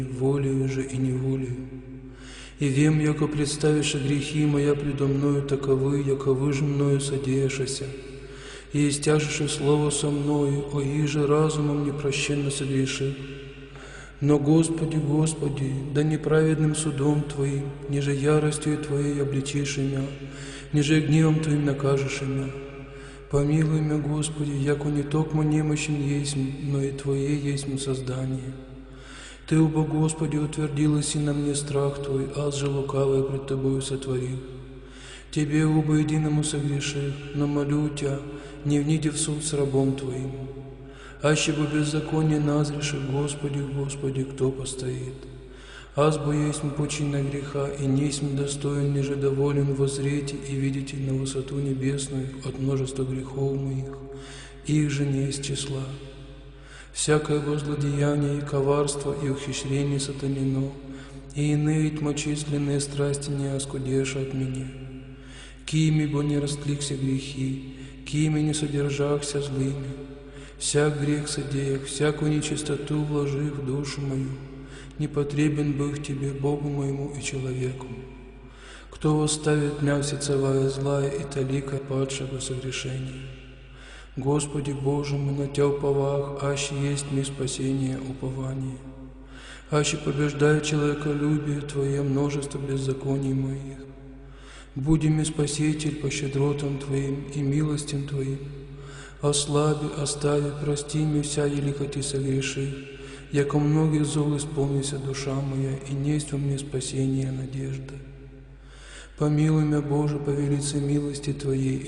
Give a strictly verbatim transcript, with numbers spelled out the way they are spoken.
волею же и неволею. И вем, яко представишь грехи моя предо мною таковы, яковы же мною содеяшася. И истяжеше слово со мною, о иже разумом непрощенно согрешив. Но, Господи, Господи, да неправедным судом Твоим, ниже яростью Твоей обличишь меня, ниже гневом Твоим накажешь меня. Помилуй меня, Господи, яко не токмо немощен есть, но и Твое есть создание. Ты, оба Господи, утвердилась и на мне страх Твой, аз же лукавое пред Тобою сотворил. Тебе, оба единому согрешив, но молю Тебя, не вниди в суд с рабом Твоим. Аще бы беззаконие назреше, Господи, Господи, кто постоит? Аз бо есть пучина греха, и несмь достоин, ниже доволен воззреть и видите на высоту небесную от множества грехов моих, их же не из числа. Всякое возлодеяние и коварство и ухищрение сатанино, и иные тьмочисленные страсти не оскудешь от меня. Кими бо не растликся грехи, кими не содержахся злыми, всяк грех содеях, всякую нечистоту вложив в душу мою, не потребен был в Тебе, Богу моему и человеку. Кто восставит мя всецевая злая и талика падшего согрешения? Господи Боже мой, на Тя уповах, аще есть ми спасение, упование. Аще побеждает человеколюбие Твое множество беззаконий моих. Буди ми Спаситель по щедротам Твоим и милостям Твоим. Ослаби, остави, прости мне вся еликоти согрешив, яко многих зол исполнися душа моя, и несть во мне спасение надежда. Помилуй меня, Боже, по велице милости Твоей,